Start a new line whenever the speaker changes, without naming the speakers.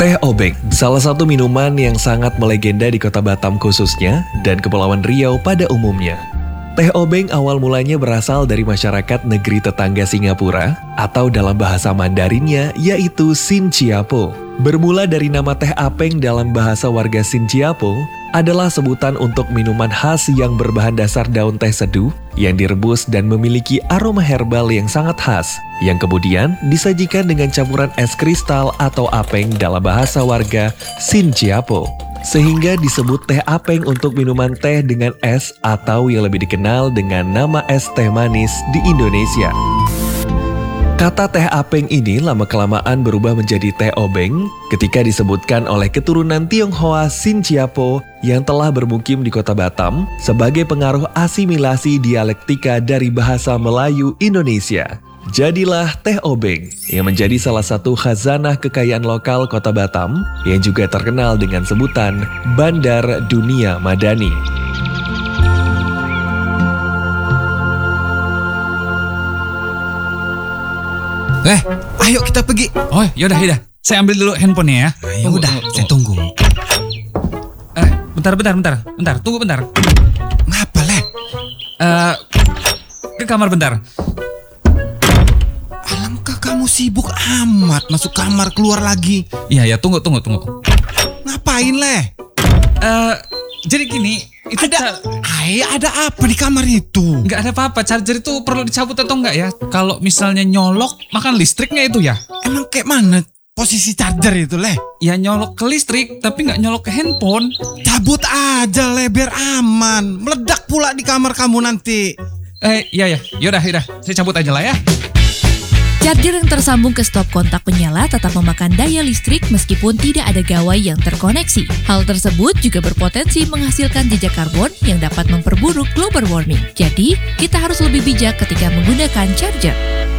Teh obeng, salah satu minuman yang sangat melegenda di kota Batam khususnya, dan Kepulauan Riau pada umumnya. Teh obeng awal mulanya berasal dari masyarakat negeri tetangga Singapura, atau dalam bahasa Mandarinnya yaitu Sinciapo. Bermula dari nama teh apeng dalam bahasa warga Sinciapo, adalah sebutan untuk minuman khas yang berbahan dasar daun teh seduh yang direbus dan memiliki aroma herbal yang sangat khas, yang kemudian disajikan dengan campuran es kristal atau apeng dalam bahasa warga Sinciapo. Sehingga disebut teh apeng untuk minuman teh dengan es atau yang lebih dikenal dengan nama es teh manis di Indonesia. Kata teh apeng ini lama-kelamaan berubah menjadi teh obeng ketika disebutkan oleh keturunan Tionghoa Sinciapo yang telah bermukim di kota Batam sebagai pengaruh asimilasi dialektika dari bahasa Melayu Indonesia. Jadilah teh obeng yang menjadi salah satu khazanah kekayaan lokal kota Batam yang juga terkenal dengan sebutan Bandar Dunia Madani.
Ayo kita pergi.
Oh, yaudah. Saya ambil dulu handphonenya ya.
Saya tunggu.
Bentar. Tunggu bentar.
Ngapa, Le?
Ke kamar bentar.
Alangkah kamu sibuk amat masuk kamar keluar lagi.
Iya, tunggu.
Ngapain, Le?
Jadi gini, itu
Ada apa di kamar itu?
nggak ada apa-apa. Charger itu perlu dicabut atau enggak ya? Kalau misalnya nyolok, makan listriknya itu ya?
Emang kayak mana posisi charger itu, Le?
Ya nyolok ke listrik, tapi nggak nyolok ke handphone.
Cabut aja, Le, biar aman. Meledak pula di kamar kamu nanti.
Iya. Yaudah. Saya cabut aja lah ya.
Charger yang tersambung ke stop kontak penyala tetap memakan daya listrik meskipun tidak ada gawai yang terkoneksi. Hal tersebut juga berpotensi menghasilkan jejak karbon yang dapat memperburuk global warming. Jadi, kita harus lebih bijak ketika menggunakan charger.